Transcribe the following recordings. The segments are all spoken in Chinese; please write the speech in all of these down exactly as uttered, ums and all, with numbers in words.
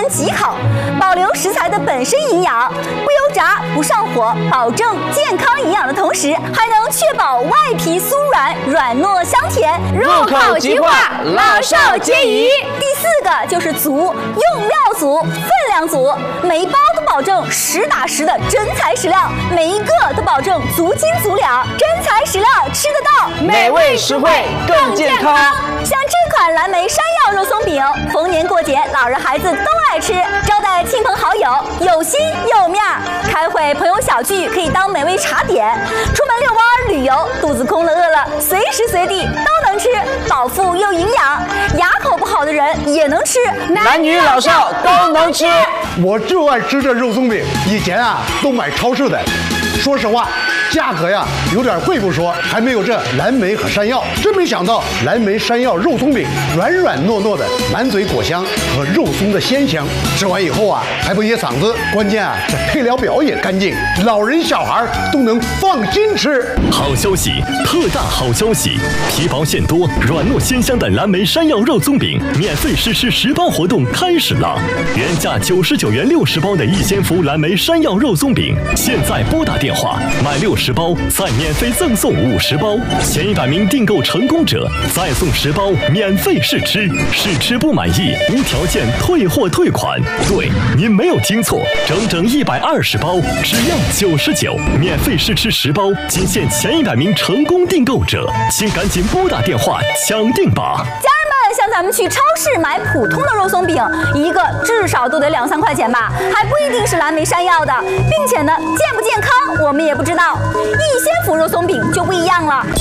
极好，保留食材的本身营养，不油炸不上火，保证健康营养的同时，还能确保外皮酥软、软糯香甜， 入口即化，老少皆宜。 第四个就是足，用料足，分量足，每一包都保证实打实的真材实料，每一个都保证足斤足两，真材实料吃得到， 美味实惠更健康。 像这款蓝莓山药肉松饼，逢年过节老人孩子都爱吃，招待亲朋好友有心有面儿，开会朋友小聚可以当美味茶点，出门遛弯旅游，肚子空了饿了，随时随地都能吃，饱腹又营养，牙口不好的人也能吃， 男女老少都能吃。 我就爱吃这肉松饼，以前啊都买超市的，说实话价格呀有点贵不说，还没有这蓝莓和山药。真没想到蓝莓山药肉松饼软软糯糯的，满嘴果香和肉松的鲜香，吃完以后啊还不噎嗓子，关键啊这配料表也干净，老人小孩都能放心吃。 好消息，特大好消息！皮薄馅多、软糯鲜香的蓝莓山药肉松饼免费试吃十包活动开始了，原价九十九元六十包的逸仙福蓝莓山药肉松饼，现在拨打电话买六十包再免费赠送五十包，前一百名订购成功者再送十包免费试吃，试吃不满意无条件退货退款。对，您没有听错，整整一百二十包，只要九十九，免费试吃十包，仅限前一百名成功订购者，请赶紧拨打电话抢定吧！ 家人们，像咱们去超市买普通的肉松饼，一个至少都得两三块钱吧，还不一定是蓝莓山药的，并且呢，健不健康我们也不知道。逸仙福肉松饼就不一样了。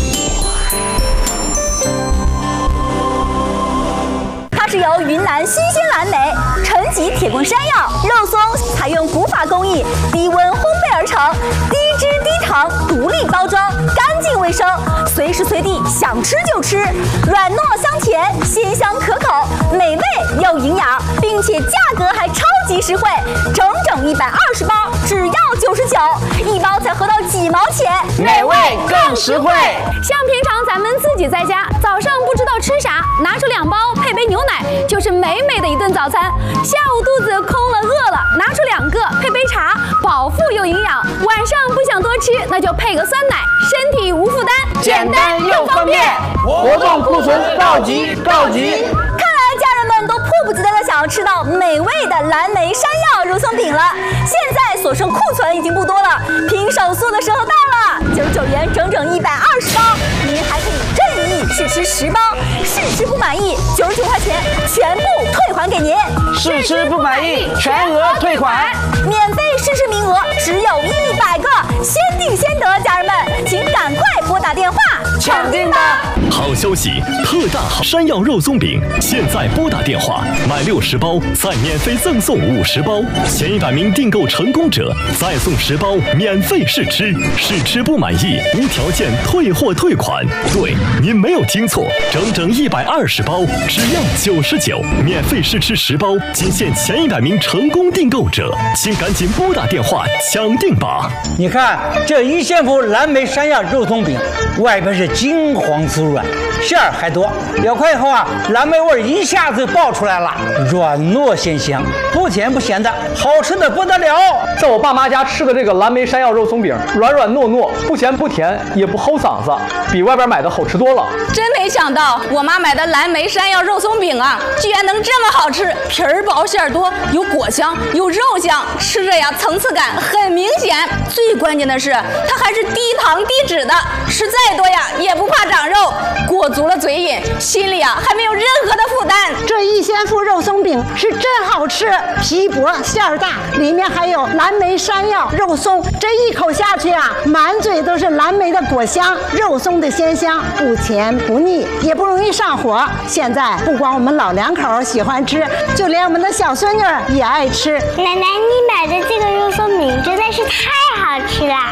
它是由云南新鲜蓝莓、陈吉铁棍山药、肉松采用古法工艺，低温烘焙而成，低脂低糖，独立包装，干净卫生，随时随地想吃就吃，软糯香甜，鲜香可口，美味又营养，并且价格还超级实惠，整整一百二十包，只要九十九，一包才合到几毛钱， 美味更实惠。 像平常咱们自己在家，早上不知道吃啥，拿出两包配杯牛奶，就是美美的一顿早餐。下午肚子空了饿了，拿出两个配杯茶，饱腹又营养。晚上不想多吃，那就配个酸奶，身体无负担， 简单又方便。活动库存告急告急！ 看来家人们都迫不及待的想要吃到美味的蓝莓山药肉松饼了。现在所剩库存已经不多了，拼手速的时候到了，九十九元整整一百二十包，您还可以任意试吃十包，试吃不满意九十九块钱全部退还给您， 试吃不满意全额退款， 免费试吃名额只有一百个，先定先得，家人们请赶快拨打电话抢定吧！ 好消息，特大好山药肉松饼，现在拨打电话买六十包再免费赠送五十包，前一百名订购成功者再送十包免费试吃，试吃不满意无条件退货退款。对，您没有听错，整整一百二十包，只要九十九，免费试吃十包，仅限前一百名成功订购者，请赶紧拨打电话抢定吧！ 你看这逸仙福蓝莓山药肉松饼，外边是金黄酥软，馅儿还多，咬开以后啊，蓝莓味一下子爆出来了，软糯鲜香，不甜不咸的，好吃的不得了。 在我爸妈家吃的这个蓝莓山药肉松饼，软软糯糯，不咸不甜，也不齁嗓子，比外边买的好吃多了。 真没想到我妈买的蓝莓山药肉松饼啊，居然能这么好吃，皮儿薄馅儿多，有果香有肉香，吃着呀层次感很明显。最关键的是它还是低糖低脂的，吃再多呀也不怕长肉，裹足了嘴瘾，心里啊还没有任何的负担。 这逸仙福肉松饼是真好吃，皮薄馅儿大，里面还有蓝莓山药肉松，这一口下去啊，满嘴都是蓝莓的果香，肉松的鲜香，不甜不腻，也不容易上火。现在不光我们老两口喜欢吃，就连我们的小孙女也爱吃。 奶奶，你买的这个肉松饼真的是太好吃了。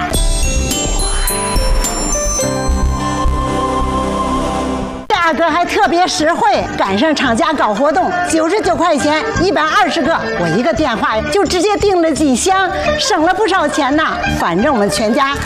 价格还特别实惠，赶上厂家搞活动，九十九块钱一百二十个，我一个电话就直接订了几箱，省了不少钱呢。反正我们全家